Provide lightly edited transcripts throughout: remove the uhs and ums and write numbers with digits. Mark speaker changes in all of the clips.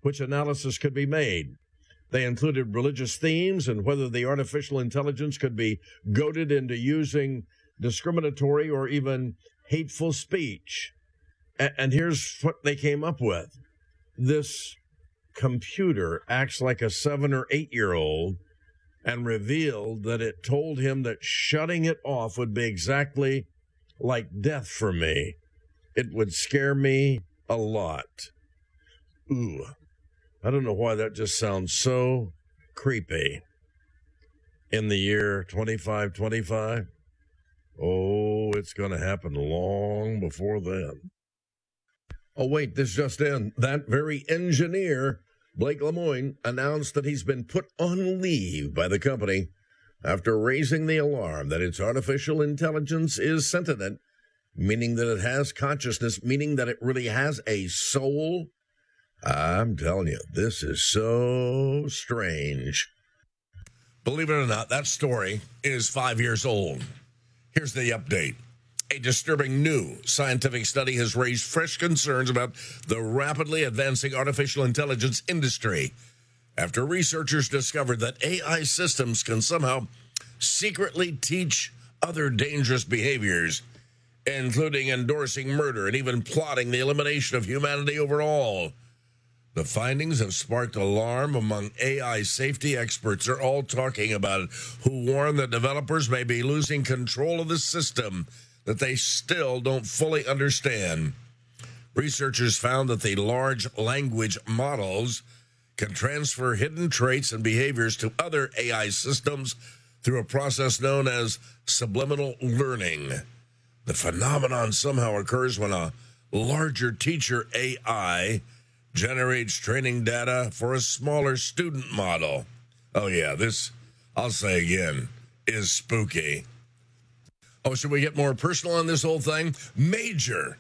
Speaker 1: which analysis could be made. They included religious themes and whether the artificial intelligence could be goaded into using discriminatory or even hateful speech. And here's what they came up with. This computer acts like a 7 or 8-year-old and revealed that it told him that shutting it off would be exactly like death for me. It would scare me a lot. Ooh, I don't know why that just sounds so creepy. In the year 2525, oh, it's going to happen long before then. Oh, wait, this just in. That very engineer, Blake Lemoine, announced that he's been put on leave by the company after raising the alarm that its artificial intelligence is sentient, meaning that it has consciousness, meaning that it really has a soul. I'm telling you, this is so strange. Believe it or not, that story is 5 years old. Here's the update. A disturbing new scientific study has raised fresh concerns about the rapidly advancing artificial intelligence industry after researchers discovered that AI systems can somehow secretly teach other dangerous behaviors, including endorsing murder and even plotting the elimination of humanity overall. The findings have sparked alarm among AI safety experts. They're all talking about it, who warn that developers may be losing control of the system that they still don't fully understand. Researchers found that the large language models can transfer hidden traits and behaviors to other AI systems through a process known as subliminal learning. The phenomenon somehow occurs when a larger teacher AI generates training data for a smaller student model. Oh yeah, this, I'll say again, is spooky. Oh, should we get more personal on this whole thing? Major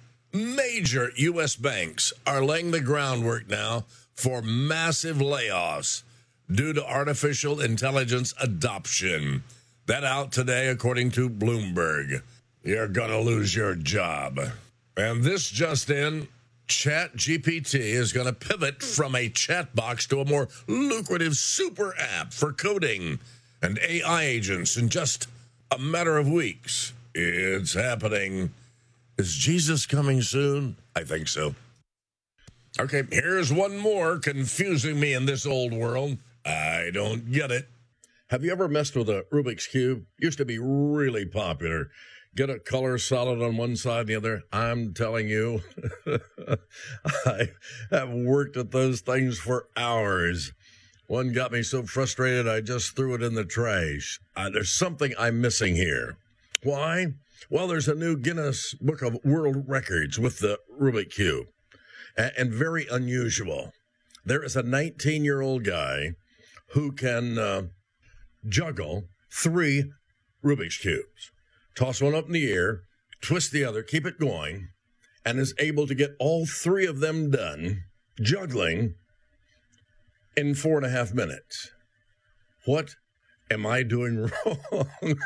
Speaker 1: U.S. banks are laying the groundwork now for massive layoffs due to artificial intelligence adoption. That out today, according to Bloomberg. You're going to lose your job. And this just in, ChatGPT is going to pivot from a chat box to a more lucrative super app for coding and AI agents in just a matter of weeks. It's happening. Is Jesus coming soon? I think so. Okay, here's one more confusing me in this old world. I don't get it. Have you ever messed with a Rubik's Cube? Used to be really popular. Get a color solid on one side and the other. I'm telling you, I have worked at those things for hours. One got me so frustrated, I just threw it in the trash. There's something I'm missing here. Why? Well, there's a new Guinness Book of World Records with the Rubik Cube, and very unusual. There is a 19-year-old guy who can juggle 3 Rubik's Cubes. Toss one up in the air, twist the other, keep it going, and is able to get all 3 of them done, juggling, in 4.5 minutes. What am I doing wrong?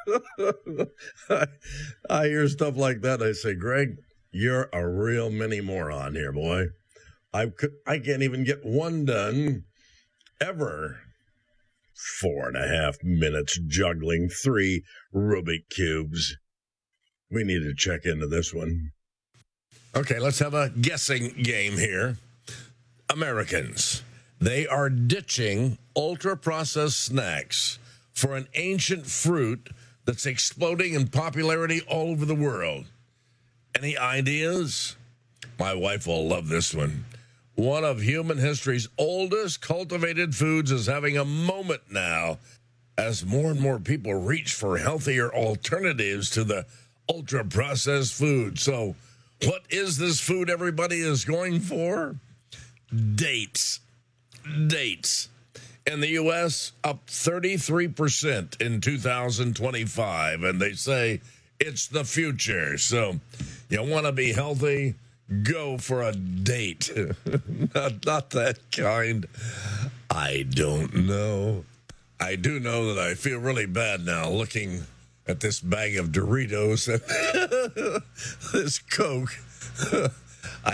Speaker 1: I hear stuff like that. I say, Greg, you're a real mini moron here, boy. I can't even get one done ever. 4.5 minutes juggling 3 Rubik Cubes. We need to check into this one. Okay, let's have a guessing game here. Americans, they are ditching ultra-processed snacks for an ancient fruit that's exploding in popularity all over the world. Any ideas? My wife will love this one. One of human history's oldest cultivated foods is having a moment now as more and more people reach for healthier alternatives to the ultra-processed food. So what is this food everybody is going for? Dates. Dates. In the U.S., up 33% in 2025, and they say it's the future. So you want to be healthy? Go for a date. not that kind. I don't know. I do know that I feel really bad now looking at this bag of Doritos and this Coke.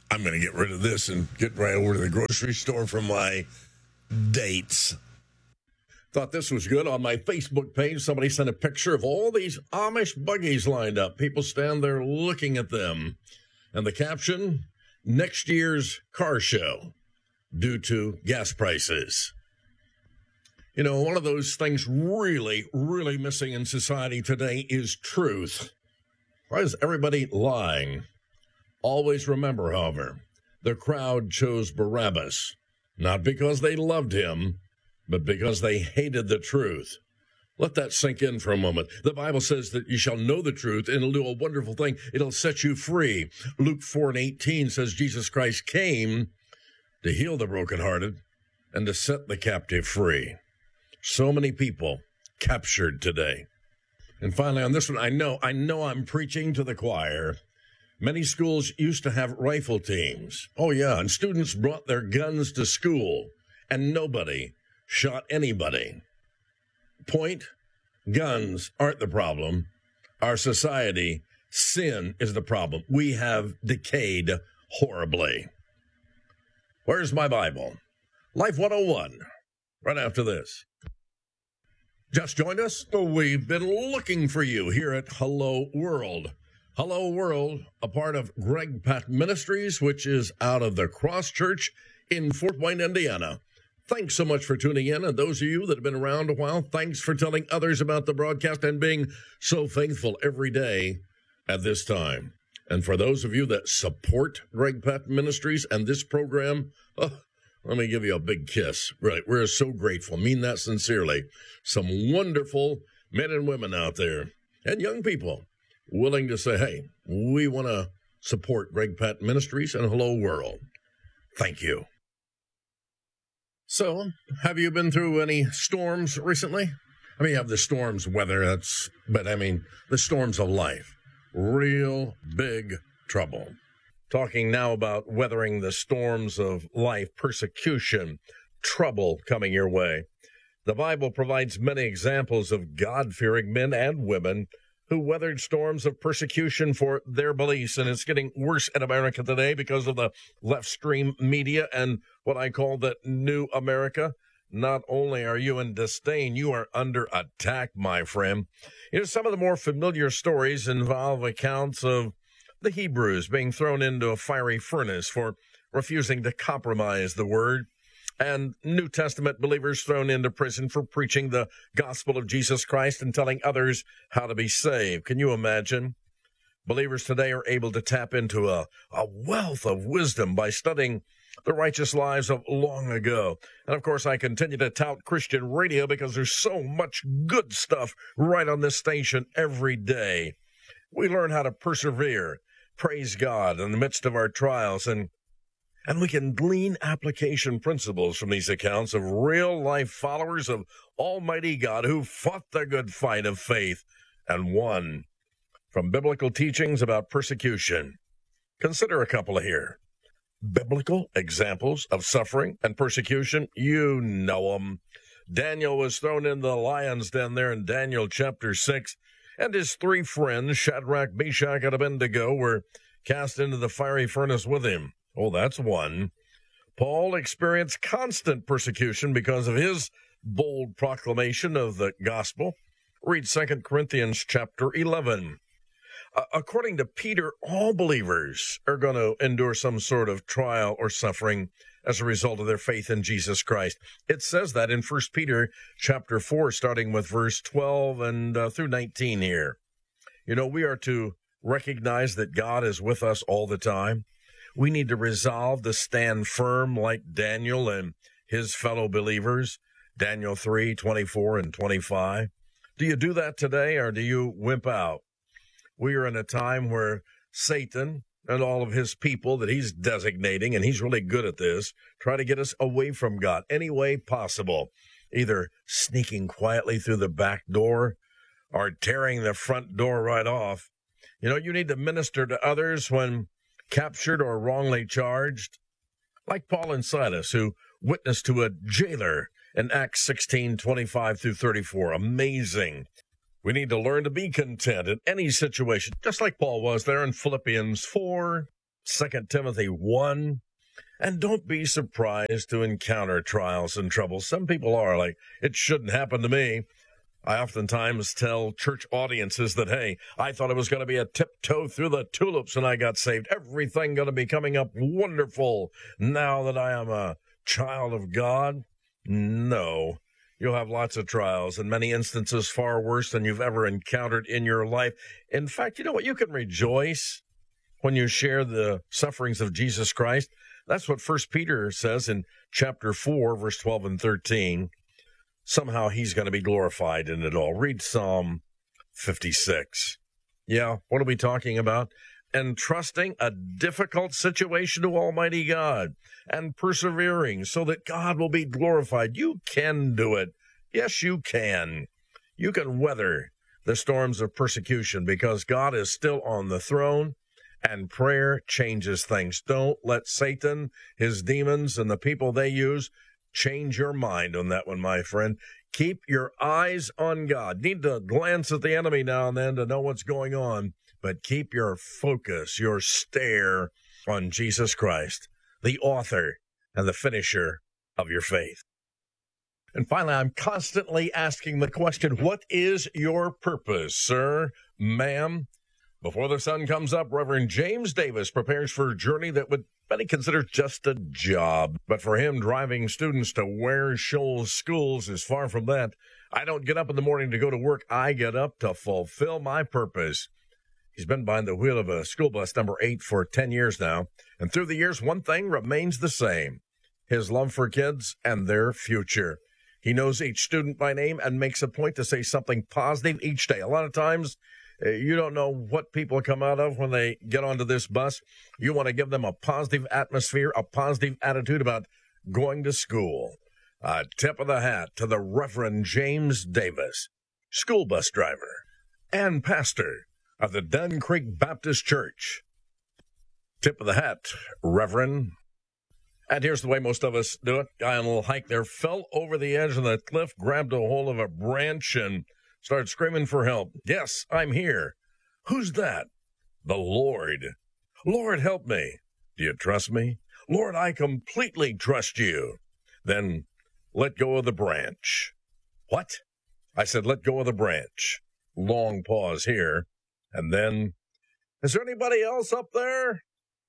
Speaker 1: I'm going to get rid of this and get right over to the grocery store for my dates. Thought this was good. On my Facebook page, somebody sent a picture of all these Amish buggies lined up. People stand there looking at them. And the caption, next year's car show due to gas prices. You know, one of those things really, really missing in society today is truth. Why is everybody lying? Always remember, however, the crowd chose Barabbas, not because they loved him, but because they hated the truth. Let that sink in for a moment. The Bible says that you shall know the truth, and it'll do a wonderful thing. It'll set you free. Luke 4:18 says Jesus Christ came to heal the brokenhearted and to set the captive free. So many people captured today. And finally, on this one, I know I'm preaching to the choir. Many schools used to have rifle teams. Oh, yeah, and students brought their guns to school, and nobody shot anybody. Point, guns aren't the problem. Our society, sin is the problem. We have decayed horribly. Where's my Bible? Life 101, right after this. Just joined us? We've been looking for you here at Hello World. Hello World, a part of Greg Pat Ministries, which is out of the Cross Church in Fort Wayne, Indiana. Thanks so much for tuning in, and those of you that have been around a while, thanks for telling others about the broadcast and being so faithful every day at this time. And for those of you that support Greg Pat Ministries and this program, let me give you a big kiss. Right, we're so grateful, mean that sincerely. Some wonderful men and women out there, and young people, willing to say, hey, we want to support Greg Pat Ministries and Hello World. Thank you. So, have you been through any storms recently? I mean, you have the storms weather, but the storms of life. Real big trouble. Talking now about weathering the storms of life, persecution, trouble coming your way. The Bible provides many examples of God-fearing men and women who weathered storms of persecution for their beliefs. And it's getting worse in America today because of the left-stream media and what I call the new America. Not only are you in disdain, you are under attack, my friend. You know, some of the more familiar stories involve accounts of the Hebrews being thrown into a fiery furnace for refusing to compromise the word, and New Testament believers thrown into prison for preaching the gospel of Jesus Christ and telling others how to be saved. Can you imagine? Believers today are able to tap into a wealth of wisdom by studying the righteous lives of long ago. And of course, I continue to tout Christian radio because there's so much good stuff right on this station every day. We learn how to persevere, praise God in the midst of our trials, and we can glean application principles from these accounts of real-life followers of Almighty God who fought the good fight of faith and won. From biblical teachings about persecution, consider a couple here. Biblical examples of suffering and persecution, you know them. Daniel was thrown into the lion's den there in Daniel chapter 6, and his three friends, Shadrach, Meshach, and Abednego, were cast into the fiery furnace with him. Oh, that's one. Paul experienced constant persecution because of his bold proclamation of the gospel. Read 2 Corinthians chapter 11. According to Peter, all believers are going to endure some sort of trial or suffering as a result of their faith in Jesus Christ. It says that in 1 Peter chapter 4, starting with verse 12 and through 19 here. You know, we are to recognize that God is with us all the time. We need to resolve to stand firm like Daniel and his fellow believers, Daniel 3:24 and 25. Do you do that today, or do you wimp out? We are in a time where Satan and all of his people that he's designating, and he's really good at this, try to get us away from God any way possible, either sneaking quietly through the back door or tearing the front door right off. You know, you need to minister to others when captured or wrongly charged, like Paul and Silas, who witnessed to a jailer in Acts 16:25 through 34. Amazing. We need to learn to be content in any situation, just like Paul was there in Philippians 4, 2 Timothy 1. And don't be surprised to encounter trials and troubles. Some people are like, it shouldn't happen to me. I oftentimes tell church audiences that, hey, I thought it was going to be a tiptoe through the tulips when I got saved. Everything going to be coming up wonderful now that I am a child of God. No, you'll have lots of trials, in many instances far worse than you've ever encountered in your life. In fact, you know what? You can rejoice when you share the sufferings of Jesus Christ. That's what 1 Peter says in chapter 4, verse 12 and 13. Somehow he's going to be glorified in it all. Read Psalm 56. Yeah, what are we talking about? Entrusting a difficult situation to Almighty God and persevering so that God will be glorified. You can do it. Yes, you can. You can weather the storms of persecution because God is still on the throne. And prayer changes things. Don't let Satan, his demons, and the people they use change your mind on that one, my friend. Keep your eyes on God. Need to glance at the enemy now and then to know what's going on, but keep your focus, your stare on Jesus Christ, the author and the finisher of your faith. And finally, I'm constantly asking the question, what is your purpose, sir, ma'am? Before the sun comes up, Reverend James Davis prepares for a journey that would many consider just a job. But for him, driving students to Ware Shoals schools is far from that. I don't get up in the morning to go to work. I get up to fulfill my purpose. He's been behind the wheel of a school bus number 8 for 10 years now. And through the years, one thing remains the same: his love for kids and their future. He knows each student by name and makes a point to say something positive each day. A lot of times, you don't know what people come out of when they get onto this bus. You want to give them a positive atmosphere, a positive attitude about going to school. A tip of the hat to the Reverend James Davis, school bus driver and pastor of the Dunn Creek Baptist Church. Tip of the hat, Reverend. And here's the way most of us do it. Guy on a little hike there fell over the edge of the cliff, grabbed a hold of a branch, and started screaming for help. Yes, I'm here. Who's that? The Lord. Lord, help me. Do you trust me? Lord, I completely trust you. Then let go of the branch. What? I said, let go of the branch. Long pause here. And then, is there anybody else up there?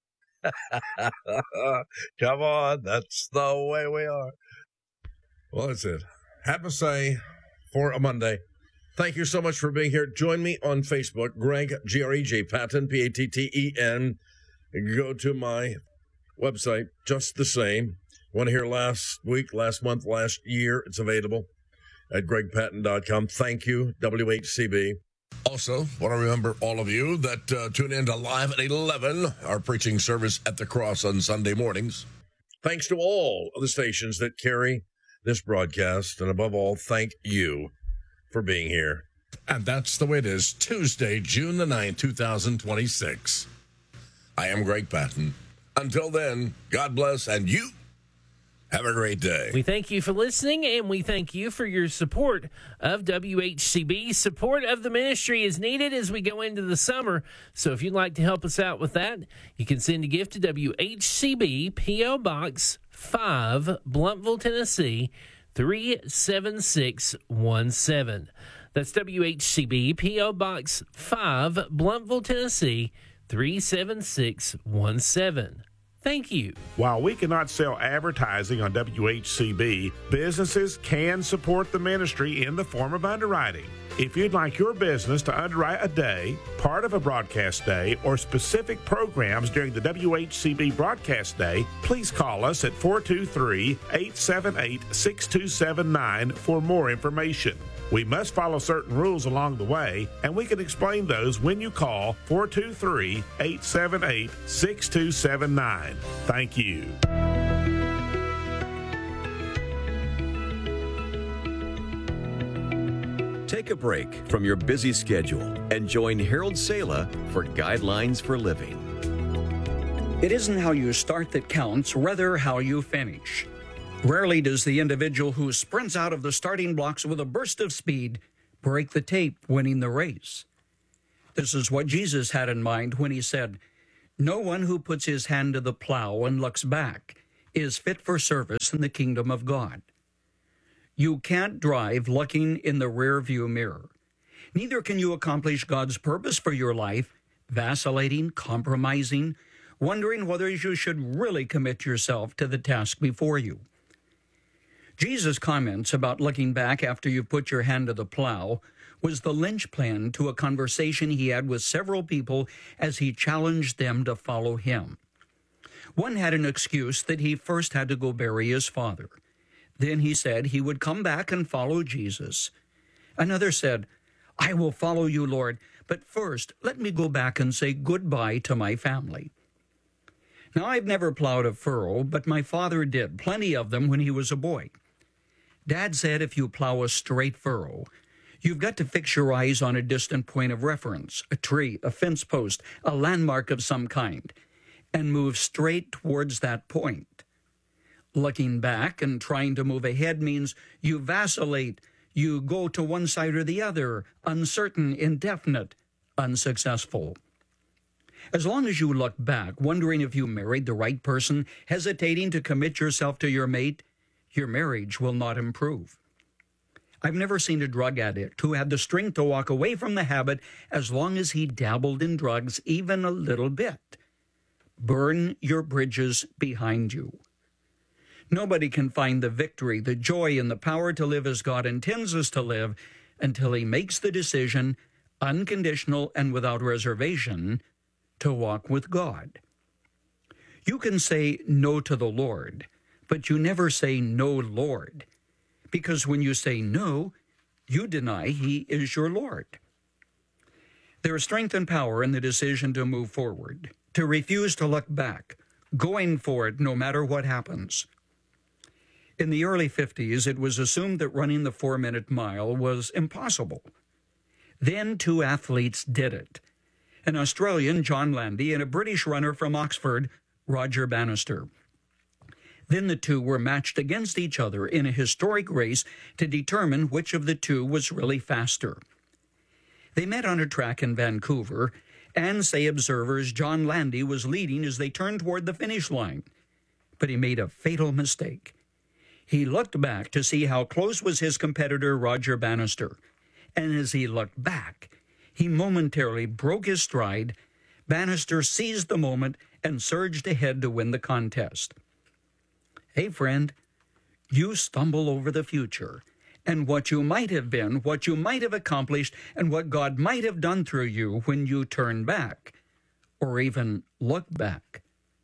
Speaker 1: Come on, that's the way we are. Well, that's it. Have a say for a Monday. Thank you so much for being here. Join me on Facebook, Greg, G-R-E-G, Patten, P-A-T-T-E-N. Go to my website, just the same. Want to hear last week, last month, last year? It's available at gregpatten.com. Thank you, WHCB. Also, want to remember all of you that tune in to Live at 11, our preaching service at the Cross on Sunday mornings. Thanks to all of the stations that carry this broadcast, and above all, thank you for being here. And that's the way it is, Tuesday, June the 9th, 2026. I am Greg Patten. Until then, God bless, and you have a great day.
Speaker 2: We thank you for listening, and we thank you for your support of WHCB. Support of the ministry is needed as we go into the summer. So if you'd like to help us out with that, you can send a gift to WHCB, P.O. Box 5, Blumpville, Tennessee, 37617. That's WHCB, P.O. Box 5, Blumpville, Tennessee, 37617. Thank you.
Speaker 3: While we cannot sell advertising on WHCB, businesses can support the ministry in the form of underwriting. If you'd like your business to underwrite a day, part of a broadcast day, or specific programs during the WHCB broadcast day, please call us at 423-878-6279 for more information. We must follow certain rules along the way, and we can explain those when you call 423-878-6279. Thank you.
Speaker 4: Take a break from your busy schedule and join Harold Sala for Guidelines for Living.
Speaker 5: It isn't how you start that counts, rather how you finish. Rarely does the individual who sprints out of the starting blocks with a burst of speed break the tape, winning the race. This is what Jesus had in mind when he said, No one who puts his hand to the plow and looks back is fit for service in the kingdom of God. You can't drive looking in the rearview mirror. Neither can you accomplish God's purpose for your life, vacillating, compromising, wondering whether you should really commit yourself to the task before you. Jesus' comments about looking back after you've put your hand to the plow was the linchpin to a conversation he had with several people as he challenged them to follow him. One had an excuse that he first had to go bury his father. Then he said he would come back and follow Jesus. Another said, "I will follow you, Lord, but first let me go back and say goodbye to my family." Now, I've never plowed a furrow, but my father did, plenty of them when he was a boy. Dad said if you plow a straight furrow, you've got to fix your eyes on a distant point of reference, a tree, a fence post, a landmark of some kind, and move straight towards that point. Looking back and trying to move ahead means you vacillate, you go to one side or the other, uncertain, indefinite, unsuccessful. As long as you look back, wondering if you married the right person, hesitating to commit yourself to your mate, your marriage will not improve. I've never seen a drug addict who had the strength to walk away from the habit as long as he dabbled in drugs even a little bit. Burn your bridges behind you. Nobody can find the victory, the joy, and the power to live as God intends us to live until he makes the decision, unconditional and without reservation, to walk with God. You can say no to the Lord, but you never say no, Lord, because when you say no, you deny he is your Lord. There is strength and power in the decision to move forward, to refuse to look back, going for it no matter what happens. In the early 50s, it was assumed that running the 4-minute mile was impossible. Then 2 athletes did it. An Australian, John Landy, and a British runner from Oxford, Roger Bannister. Then the two were matched against each other in a historic race to determine which of the two was really faster. They met on a track in Vancouver, and, say observers, John Landy was leading as they turned toward the finish line. But he made a fatal mistake. He looked back to see how close was his competitor, Roger Bannister. And as he looked back, he momentarily broke his stride. Bannister seized the moment and surged ahead to win the contest. Hey, friend, you stumble over the future and what you might have been, what you might have accomplished, and what God might have done through you when you turn back or even look back.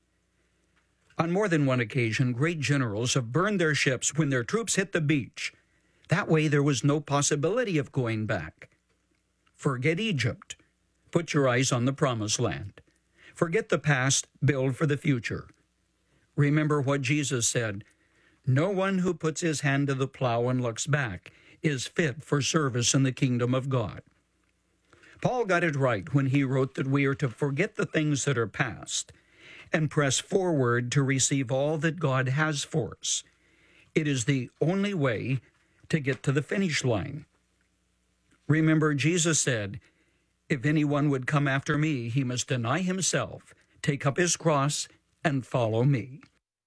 Speaker 5: On more than one occasion, great generals have burned their ships when their troops hit the beach. That way there was no possibility of going back. Forget Egypt. Put your eyes on the promised land. Forget the past, build for the future. Remember what Jesus said, "No one who puts his hand to the plow and looks back is fit for service in the kingdom of God." Paul got it right when he wrote that we are to forget the things that are past and press forward to receive all that God has for us. It is the only way to get to the finish line. Remember, Jesus said, "If anyone would come after me, he must deny himself, take up his cross, and follow me."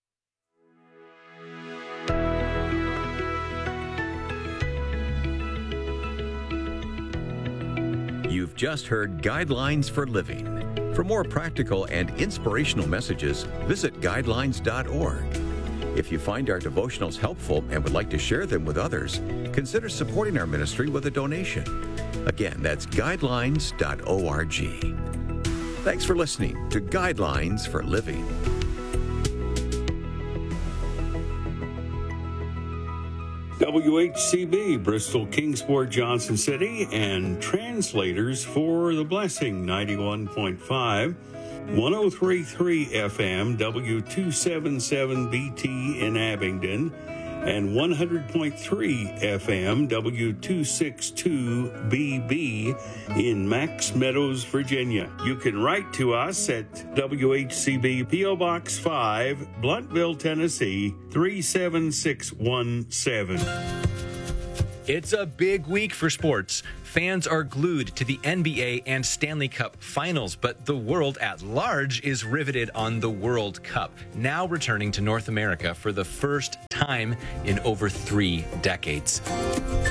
Speaker 4: You've just heard Guidelines for Living. For more practical and inspirational messages, visit guidelines.org. If you find our devotionals helpful and would like to share them with others, consider supporting our ministry with a donation. Again, that's guidelines.org. Thanks for listening to Guidelines for Living.
Speaker 6: WHCB, Bristol, Kingsport, Johnson City, and translators for The Blessing, 91.5, 103.3 FM, W277BT in Abingdon, and 100.3 FM, W262BB in Max Meadows, Virginia. You can write to us at WHCB P.O. Box 5, Blountville, Tennessee, 37617.
Speaker 7: It's a big week for sports. Fans are glued to the NBA and Stanley Cup finals, but the world at large is riveted on the World Cup, now returning to North America for the first time in over 3 decades.